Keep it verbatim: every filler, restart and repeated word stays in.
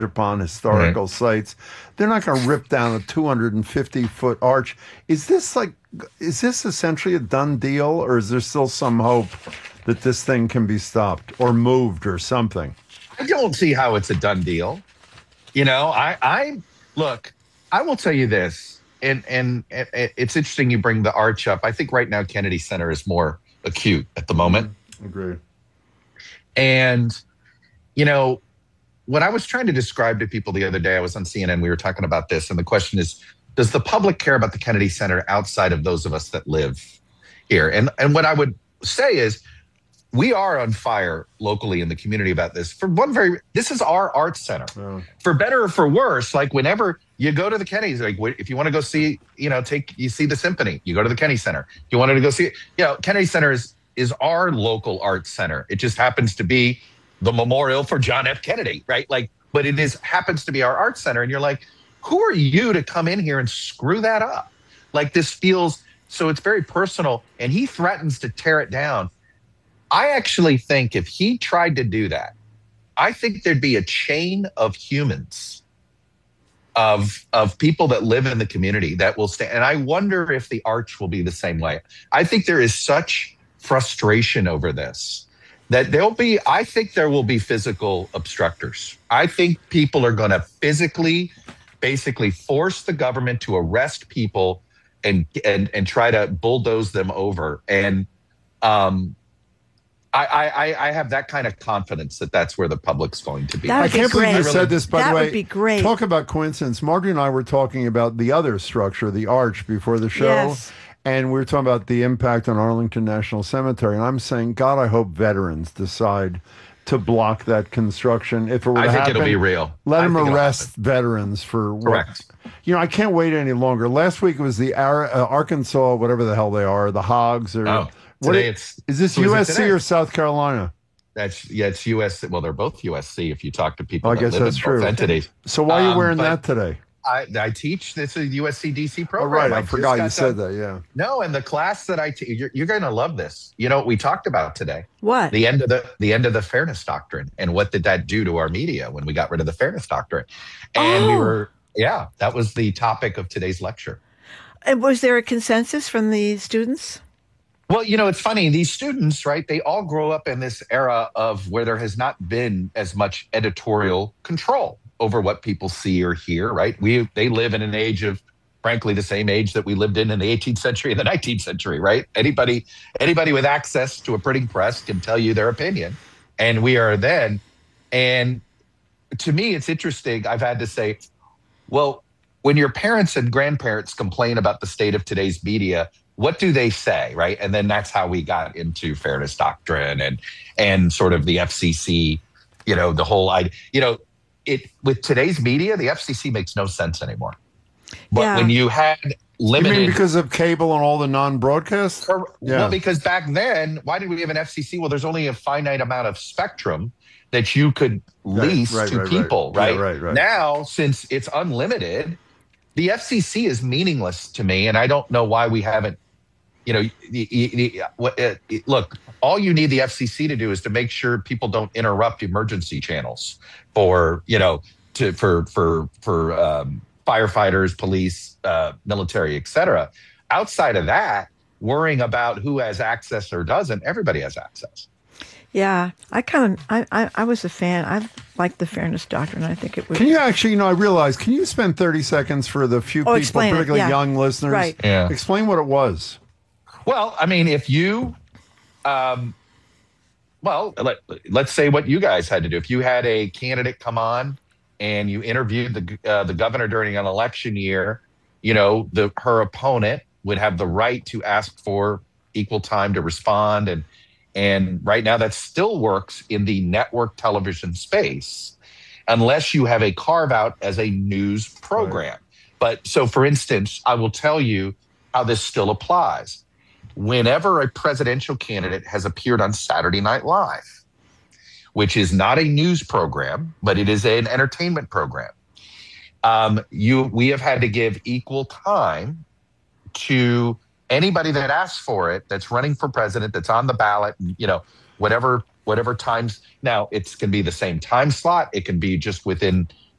upon historical mm-hmm. sites. They're not going to rip down a two hundred fifty foot arch. Is this like, is this essentially a done deal, or is there still some hope that this thing can be stopped or moved or something? I don't see how it's a done deal. You know, I, I look, I will tell you this, and, and and it's interesting you bring the arch up. I think right now Kennedy Center is more acute at the moment. Mm-hmm. Agree. And, you know, what I was trying to describe to people the other day, I was on C N N, we were talking about this, and the question is, does the public care about the Kennedy Center outside of those of us that live here? And and what I would say is, we are on fire locally in the community about this. For one very, this is our arts center. Oh. For better or for worse, like whenever you go to the Kennedys, like if you want to go see, you know, take, you see the symphony, you go to the Kennedy Center. You wanted to go see, you know, Kennedy Center is, is our local arts center. It just happens to be the memorial for John F. Kennedy, right? Like, but it is, happens to be our arts center. And you're like, who are you to come in here and screw that up? Like this feels, so it's very personal, and he threatens to tear it down. I actually think if he tried to do that, I think there'd be a chain of humans, of of people that live in the community that will stand. And I wonder if the arch will be the same way. I think there is such frustration over this that there'll be, I think there will be physical obstructors. I think people are going to physically, basically force the government to arrest people and and and try to bulldoze them over. And um I, I, I have that kind of confidence that that's where the public's going to be. I can't believe you said this, by the way. That would be great. Talk about coincidence. Marjorie and I were talking about the other structure, the arch, before the show. Yes. And we were talking about the impact on Arlington National Cemetery. And I'm saying, God, I hope veterans decide to block that construction. If it were I to think happen, it'll be real. Let I them think it'll arrest happen. veterans for what, Correct. You know, I can't wait any longer. Last week it was the Ar- uh, Arkansas, whatever the hell they are, the Hogs. Or, Oh, what today it- it's... Is this who is it U S C today? or South Carolina? That's, yeah, it's U S C. Well, they're both U S C if you talk to people I that guess live that's in true. both entities. So why are you Um, wearing but- that today? I, I teach, this is a U S C D C Oh, program. right. I, just forgot got you said done- that, yeah. No, and the class that I teach, you're, you're going to love this. You know what we talked about today? What? The end of the the end of the fairness doctrine, and what did that do to our media when we got rid of the fairness doctrine? And Oh. we were, yeah, that was the topic of today's lecture. And was there a consensus from the students? Well, you know, it's funny. These students, right, they all grow up in this era of where there has not been as much editorial control over what people see or hear, right? We They live in an age of, frankly, the same age that we lived in in the eighteenth century and the nineteenth century, right? Anybody, anybody with access to a printing press can tell you their opinion. And we are then. And to me, it's interesting. I've had to say, well, when your parents and grandparents complain about the state of today's media, what do they say, right? And then that's how we got into fairness doctrine and and sort of the F C C, you know, the whole idea. You know, it with today's media, the F C C makes no sense anymore. But Yeah. when you had limited, You mean because of cable and all the non-broadcast? Cor- Yeah. Well, because back then, why did we have an F C C? Well, there's only a finite amount of spectrum that you could Right, lease right, to right, people, right. right? Yeah, right, right. Now, since it's unlimited, the F C C is meaningless to me, and I don't know why we haven't. You know, the, the, the, what, uh, look, all you need the F C C to do is to make sure people don't interrupt emergency channels for, you know, to for for for um, firefighters, police, uh, military, et cetera. Outside of that, worrying about who has access or doesn't, everybody has access. Yeah, I kind of, I, I, I was a fan. I liked the fairness doctrine. I think it was. Can you actually, you know, I realize, can you spend thirty seconds for the few Oh, people, explain it, particularly yeah. young listeners? Right. Yeah. Explain what it was. Well, I mean, if you, um, well, let, let's say what you guys had to do. If you had a candidate come on and you interviewed the uh, the governor during an election year, you know, the her opponent would have the right to ask for equal time to respond. And and right now that still works in the network television space, unless you have a carve out as a news program. Right. But so, for instance, I will tell you how this still applies. Whenever a presidential candidate has appeared on Saturday Night Live, which is not a news program, but it is an entertainment program, um, you we have had to give equal time to anybody that asks for it, that's running for president, that's on the ballot, you know, whatever whatever times. Now, it can be the same time slot. It can be just within